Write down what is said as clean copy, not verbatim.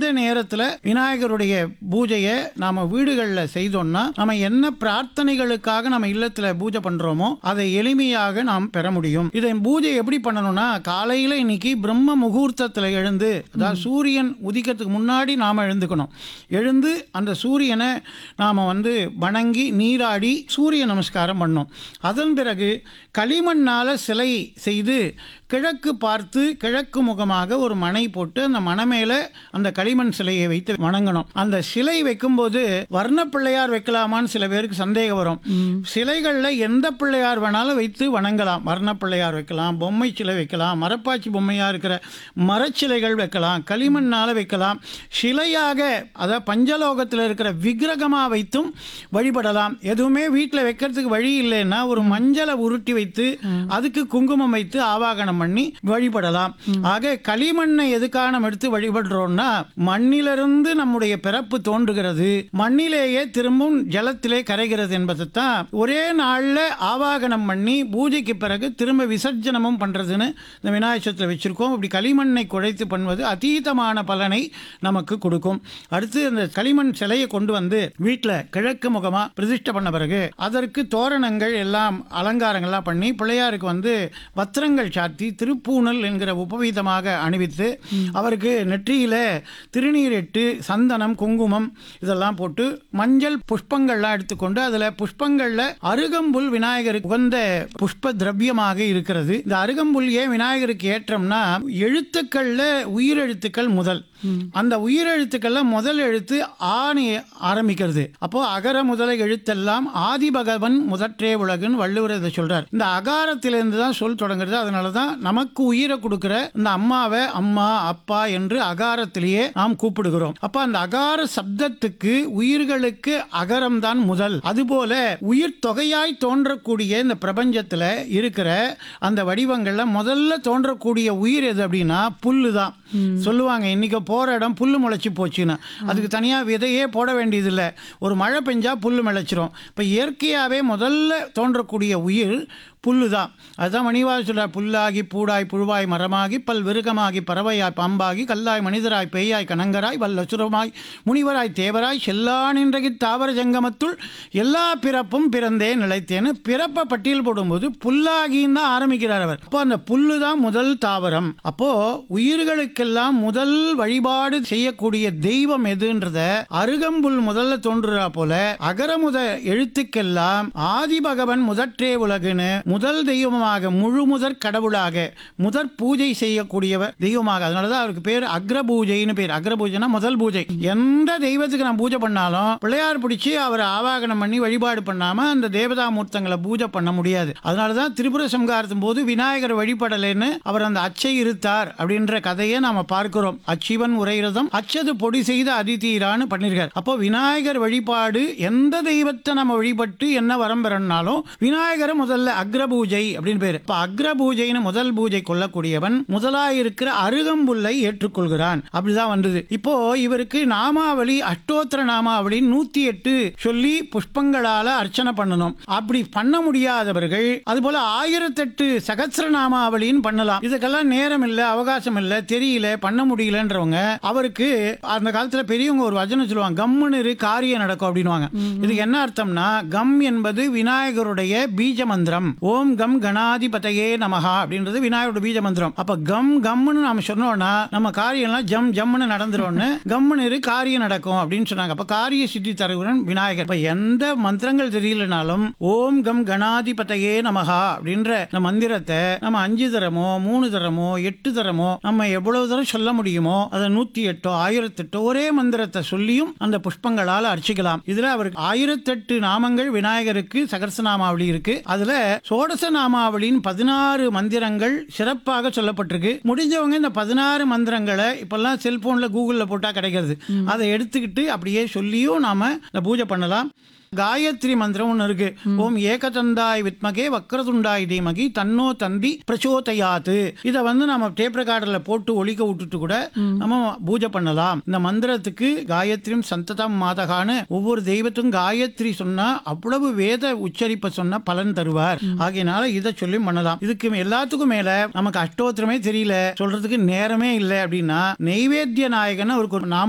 நேரத்தில் விநாயகருடைய பூஜையை நாம வீடுகளில் செய்தோம்னா நம்ம என்ன பிரார்த்தனைகளுக்காக நம்ம இல்லத்தில் பூஜை பண்றோமோ அதை எளிமையாக நாம் பெற முடியும். இதை பூஜை எப்படி பண்ணணும்னா காலையில் இன்னைக்கு பிரம்ம முகூர்த்தத்தில் எழுந்து, அதாவது சூரியன் உதிக்கிறதுக்கு முன்னாடி நாம் எழுந்துக்கணும். எழுந்து அந்த சூரியனை நாம் வணங்கி நீராடி சூரிய நமஸ்காரம் பண்ணோம். அதன் பிறகு களிமண்ணால் சிலை செய்து கிழக்கு பார்த்து கிழக்கு முகமாக ஒரு மனை போட்டு அந்த மனை மேல அந்த களிமண் சிலையை வைத்து வணங்கணும். அந்த சிலை வைக்கும்போது வர்ண பிள்ளையார் வைக்கலாமான்னு சில பேருக்கு சந்தேகம் வரும். சிலைகளில் எந்த பிள்ளையார் வேணாலும் வைத்து வணங்கலாம். வர்ண பிள்ளையார் வைக்கலாம், பொம்மை சிலை வைக்கலாம், மரப்பாச்சி பொம்மையாக இருக்கிற மரச்சிலைகள் வைக்கலாம், களிமண்ணால் வைக்கலாம், சிலையாக அதாவது பஞ்சலோகத்தில் இருக்கிற விக்கிரகமாக வைத்தும் வழிபடலாம். எதுவுமே வீட்டில் வைக்கிறதுக்கு வழி இல்லைன்னா ஒரு மஞ்சளை உருட்டி வைத்து அதுக்கு குங்குமம் வைத்து ஆவாகனம் பண்ணி வழிபடலாம். ஆக களிமண்ணை எதுக்காக நம்ம எடுத்து வழிபடுறோம்னா மண்ணிலிருந்து நம்முடைய பிறப்பு தோன்றுகிறது, மண்ணிலேயே திரும்பவும் ஜலத்திலே கரைகிறது என்பதைத்தான் ஒரே நாளில் ஆவாகனம் பண்ணி பூஜைக்கு பிறகு திரும்ப விசர்ஜனமும் பண்றதுன்னு இந்த விநாயகத்தில் வச்சிருக்கோம். இப்படி களிமண்ணை குழைத்து பண்ணுவது அதீதமான பலனை நமக்கு கொடுக்கும். அடுத்து அந்த களிமண் சிலையை கொண்டு வந்து வீட்டில் கிழக்கு முகமா பிரதிஷ்டை பண்ண பிறகு அதற்கு தோரணங்கள் எல்லாம் அலங்காரங்கள்லாம் பண்ணி பிள்ளையாருக்கு வத்திரங்கள் சாத்தி திருப்பூணல் என்கிற உபவீதமாக அணிவித்து அவருக்கு நெற்றியில திருநீர் இட்டு சந்தனம் குங்குமம் இதெல்லாம் போட்டு மஞ்சள் புஷ்பங்கள்லாம் எடுத்துக்கொண்டு அதுல புஷ்பங்கள்ல அருகம்புல் விநாயகருக்கு உகந்த புஷ்ப திரவியமாக இருக்கிறது. இந்த அருகம்புல் ஏன் விநாயகருக்கு ஏற்றம்னா எழுத்துக்கள்ல உயிரெழுத்துக்கள் முதல், அந்த உயிரெழுத்துக்கள்ல முதல் எழுத்து ஆணி ஆரம்பிக்கிறது. அப்போ அகர முதல எழுத்தெல்லாம் ஆதி பகவன் முதற்றே உலகுன்னு வள்ளுவர் இதை சொல்றார். இந்த அகாரத்திலிருந்து தான் சொல் தொடங்குறது. அதனாலதான் நமக்கு உயிரை கொடுக்கிற இந்த அம்மாவை அம்மா அப்பா என்று அகாரத்திலேயே நாம் கூப்பிடுகிறோம். அப்ப அந்த அகார சப்தத்துக்கு உயிர்களுக்கு அகரம் தான் முதல். அதுபோல உயிர் தொகையாய் தோன்றக்கூடிய இந்த பிரபஞ்சத்துல இருக்கிற அந்த வடிவங்கள்ல முதல்ல தோன்றக்கூடிய உயிர் எது அப்படின்னா புல்லு தான். சொல்லுவாங்க இன்னைக்கு போற இடம் புல்லு முளைச்சி போச்சுன்னா அதுக்கு தனியா விதையே போட வேண்டியது இல்லை, ஒரு மழை பெஞ்சா புல்லு முளைச்சிரும். இப்ப இயற்கையாவே முதல்ல தோன்றக்கூடிய உயிர் புல்லு தான். அதுதான் மணிவாள் சொல்றார், புல்லாகி பூடாய் புழுவாய் மரமாகி பல் விருகமாகி பறவையாய் பாம்பாகி கல்லாய் மனிதராய் பெய்யாய் கணங்கராய் வல்லசுரமாய் முனிவராய் தேவராய் செல்லா நின்றகி தாவர ஜங்கமத்துள் எல்லா பிறப்பும் பிறந்தே நிலைத்தேன்னு பிறப்பை பட்டியல் போடும்போது புல்லாகின்னு தான் ஆரம்பிக்கிறார் அவர். அப்போ அந்த புல்லு தான் முதல் தாவரம். அப்போ உயிர்களுக்கெல்லாம் முதல் வழிபாடு செய்யக்கூடிய தெய்வம் எதுன்றத அருகம்புல் முதல்ல தோன்றுறா போல அகரமுத எழுத்துக்கெல்லாம் ஆதி பகவன் முதற்றே உலகுன்னு முதல் தெய்வமாக முழு முதற் கடவுளாக முதற் பூஜை செய்யக்கூடியவர் தெய்வமாக. அதனாலதான் அவருக்கு பேர் அக்ரபூஜைன்னு பேர். அக்ரபூஜைனா முதல் பூஜை. எந்த தெய்வத்துக்கு நான் பூஜை பண்ணாலும் பிள்ளையார் பிடிச்சி அவரை ஆவாகனம் பண்ணி வழிபாடு பண்ணாம அந்த தேவதா மூர்த்தங்களை பூஜை பண்ண முடியாது. அதனாலதான் திரிபுர சம்ஹாரத்தின் போது விநாயகர் வழிபடலைன்னு அவர் அந்த அச்சை இருத்தார் அப்படின்ற கதையை நாம பார்க்கிறோம். அச்சிவன் உரைரதம் அச்சது பொடி செய்த அதிதீரான்னு பண்ணிருக்கார். அப்போ விநாயகர் வழிபாடு எந்த தெய்வத்தை நம்ம வழிபட்டு என்ன வரம் பெறனாலும் விநாயகரை முதல்ல அக்ரபூஜை அப்படின்னு பேரு. இப்ப அக்ரபூஜைன்னு முதல் பூஜை கொள்ளக்கூடியவன் முதலாயிருக்கிற அருகம்புல்லை ஏற்றுக்கொள்கிறான். அப்படிதான் வந்தது. இப்போ இவருக்கு நாமாவளி அஷ்டோத்திர நாமாவளி 108 சொல்லி புஷ்பங்களால அர்ச்சனை பண்ணணும். அப்படி பண்ண முடியாதவர்கள் அதுபோல 1008 சகஸ்ர நாமாவளின்னு பண்ணலாம். இதுக்கெல்லாம் நேரம் இல்ல, அவகாசம் இல்ல, தெரியல, பண்ண முடியலன்றவங்க அவருக்கு அந்த காலத்துல பெரியவங்க ஒரு வசனம் சொல்லுவாங்க, கம்முன்னு காரியம் நடக்கும் அப்படின்னுவாங்க. இதுக்கு என்ன அர்த்தம்னா கம் என்பது விநாயகருடைய பீஜ மந்திரம். ஓம் கம் கணாதிபதையே நமஹா அப்படின்றது விநாயகரோட பீஜ மந்திரம். அப்ப கம் கம்னு நாம சொன்னோம்னா நம்ம காரியம்லாம் ஜம் ஜம்னு நடந்துரும்னு கம்முன்னு காரியம் நடக்கும் அப்படின்னு சொன்னாங்க. அப்ப காரிய சித்தி தருகிறன் விநாயகர். இப்ப எந்த மந்திரங்கள் தெரியலனாலும் ஓம் கம் கணாதிபதையே நமஹா அப்படின்ற இந்த மந்திரத்தை நம்ம 5 தரமோ 3 தரமோ 8 தரமோ நம்ம எவ்வளவு தரம் சொல்ல முடியுமோ அதை 108 1008 ஒரே மந்திரத்தை சொல்லியும் அந்த புஷ்பங்களால் அர்ச்சிக்கலாம். இதுல அவருக்கு 1008 நாமங்கள் விநாயகருக்கு சகஸ்ரநாமாவளி இருக்கு. அதுல சோடச நாமாவளியின் 16 மந்திரங்கள் சிறப்பாக சொல்லப்பட்டிருக்கு. முடிஞ்சவங்க இந்த 16 மந்திரங்களை இப்பெல்லாம் செல்போன்ல கூகுள்ல போட்டா கிடைக்கிறது. அதை எடுத்துக்கிட்டு அப்படியே சொல்லியும் நாம இந்த பூஜை பண்ணலாம். காயத்ரி மந்திரம் ஒன்று இருக்கு. ஓம் ஏகதந்தாய் வித்மகே வக்ரதுண்டாய் தீமகி தன்னோ தந்தி பிரச்சோதயாத்து. இதை நம்ம டேப் ரெக்கார்டர்ல போட்டு ஒலிக்க விட்டுட்டு கூட நம்ம பூஜை பண்ணலாம். இந்த மந்திரத்துக்கு காயத்ரியும் சந்ததம் மாதகான்னு ஒவ்வொரு தெய்வத்துக்கும் காயத்ரி சொன்னா அவ்வளவு வேத உச்சரிப்ப சொன்ன பலன் தருவார். ஆகையினால இதை சொல்லி பண்ணலாம். இதுக்கு எல்லாத்துக்கும் மேல நமக்கு அஷ்டோத்திரமே தெரியல, சொல்றதுக்கு நேரமே இல்லை அப்படின்னா நெய்வேத்திய நாயகன் அவருக்கு ஒரு நாம